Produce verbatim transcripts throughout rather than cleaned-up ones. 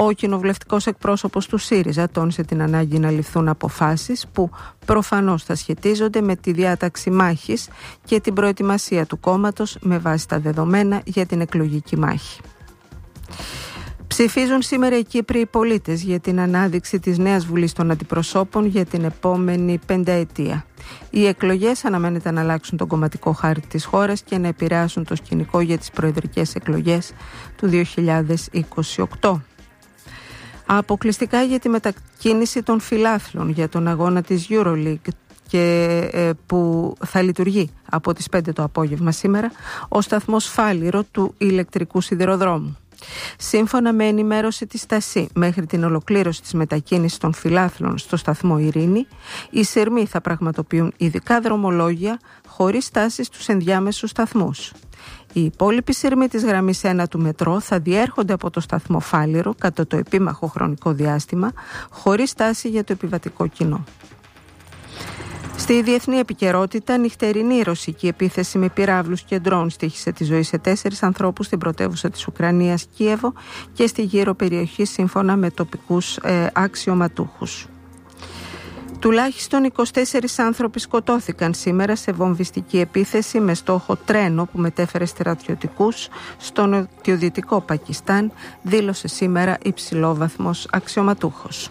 Ο κοινοβουλευτικός εκπρόσωπος του ΣΥΡΙΖΑ τόνισε την ανάγκη να ληφθούν αποφάσεις που προφανώς θα σχετίζονται με τη διάταξη μάχης και την προετοιμασία του κόμματος με βάση τα δεδομένα για την εκλογική μάχη. Ψηφίζουν σήμερα οι Κύπριοι πολίτες για την ανάδειξη της νέας Βουλής των Αντιπροσώπων για την επόμενη πενταετία. Οι εκλογές αναμένεται να αλλάξουν τον κομματικό χάρτη της χώρας και να επηρεάσουν το σκηνικό για τις προεδρικές εκλογές του δύο χιλιάδες είκοσι οκτώ. Αποκλειστικά για τη μετακίνηση των φιλάθλων για τον αγώνα της EuroLeague και, ε, που θα λειτουργεί από τις πέντε το απόγευμα σήμερα, ο σταθμός Φάληρο του ηλεκτρικού σιδηροδρόμου. Σύμφωνα με ενημέρωση της ΤΑΣΥ, μέχρι την ολοκλήρωση της μετακίνησης των φιλάθλων στο σταθμό Ειρήνη, οι σειρμοί θα πραγματοποιούν ειδικά δρομολόγια χωρίς στάσεις στους ενδιάμεσους σταθμούς. Οι υπόλοιποι σειρμοί της γραμμής ένα του μετρό θα διέρχονται από το σταθμό Φάληρο κατά το επίμαχο χρονικό διάστημα, χωρίς στάση για το επιβατικό κοινό. Στη διεθνή επικαιρότητα, νυχτερινή ρωσική επίθεση με πυράβλους και ντρόουν στοίχησε τη ζωή σε τέσσερις ανθρώπους στην πρωτεύουσα της Ουκρανίας, Κίεβο, και στη γύρω περιοχή, σύμφωνα με τοπικούς ε, αξιωματούχους. Τουλάχιστον είκοσι τέσσερις άνθρωποι σκοτώθηκαν σήμερα σε βομβιστική επίθεση με στόχο τρένο που μετέφερε στρατιωτικούς στο νοτιοδυτικό Πακιστάν, δήλωσε σήμερα υψηλόβαθμος αξιωματούχος.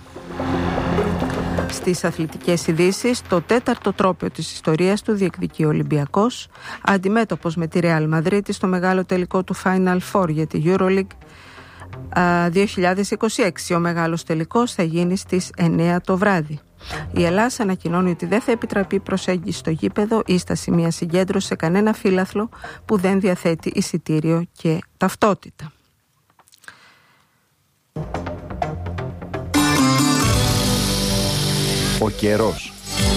Στις αθλητικές ειδήσεις, το τέταρτο τρόπαιο της ιστορίας του διεκδικεί ο Ολυμπιακός, αντιμέτωπος με τη Ρεάλ Μαδρίτη στο μεγάλο τελικό του Final Four για τη EuroLeague δύο χιλιάδες είκοσι έξι. Ο μεγάλος τελικός θα γίνει στις εννέα το βράδυ. Η Ελλάς ανακοινώνει ότι δεν θα επιτραπεί προσέγγιση στο γήπεδο ή στα σημεία συγκέντρωση σε κανένα φύλαθλο που δεν διαθέτει εισιτήριο και ταυτότητα. Ο καιρός.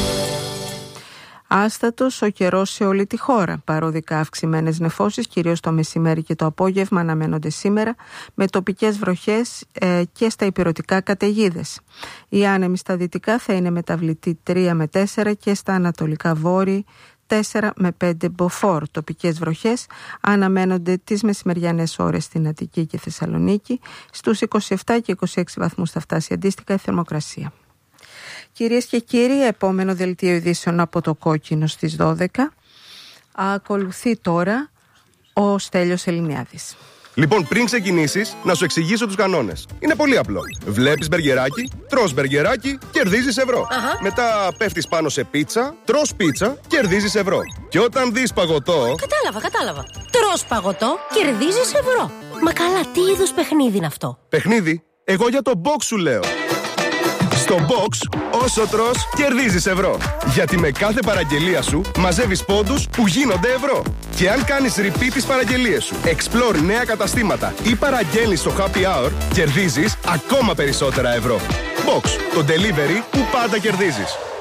Άστατος ο καιρός σε όλη τη χώρα. Παροδικά αυξημένες νεφώσεις, κυρίως το μεσημέρι και το απόγευμα, αναμένονται σήμερα, με τοπικές βροχές ε, και στα ηπειρωτικά καταιγίδες. Οι άνεμοι στα δυτικά θα είναι μεταβλητοί τρία με τέσσερα και στα ανατολικά βόρειοι τέσσερα με πέντε μποφόρ. Τοπικές βροχές αναμένονται τις μεσημεριανές ώρες στην Αττική και Θεσσαλονίκη. Στους είκοσι επτά και είκοσι έξι βαθμούς θα φτάσει αντίστοιχα η θερμοκρασία. Κυρίες και κύριοι, επόμενο δελτίο ειδήσεων από το Κόκκινο στις δώδεκα. Ακολουθεί τώρα ο Στέλιος Ελληνιάδης. Λοιπόν, πριν ξεκινήσεις, να σου εξηγήσω τους κανόνες. Είναι πολύ απλό. Βλέπεις μπεργκεράκι, τρως μπεργκεράκι, κερδίζεις ευρώ. Αχα. Μετά πέφτεις πάνω σε πίτσα, τρως πίτσα, κερδίζεις ευρώ. Και όταν δεις παγωτό... Κατάλαβα, κατάλαβα. Τρως παγωτό, κερδίζεις ευρώ. Μα καλά, τι είδους παιχνίδι είναι αυτό? Παιχνίδι? Εγώ για το box σου λέω. Στο box, όσο τρως, κερδίζεις ευρώ. Γιατί με κάθε παραγγελία σου μαζεύεις πόντους που γίνονται ευρώ. Και αν κάνεις repeat τις παραγγελίες σου, explore νέα καταστήματα ή παραγγέλνεις στο happy hour, κερδίζεις ακόμα περισσότερα ευρώ. Box, το delivery που πάντα κερδίζεις.